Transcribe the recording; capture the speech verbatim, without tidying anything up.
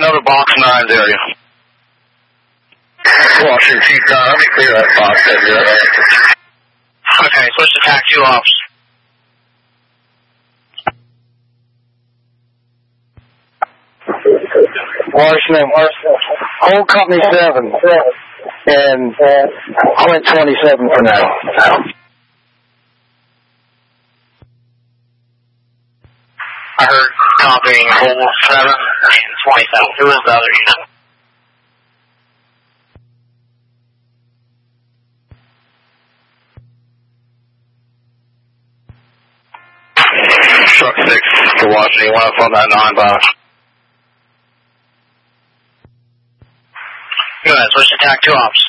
another box nines area. Washington, T-Con, let me clear that box area. Okay, switch to tack two ops. Washington, hold company seven, and Clint twenty-seven for now. I heard copying hold seven and twenty-seven. Who is the other unit? Truck six to Washington, you want to phone that nine box? Good, switch to tack two ops.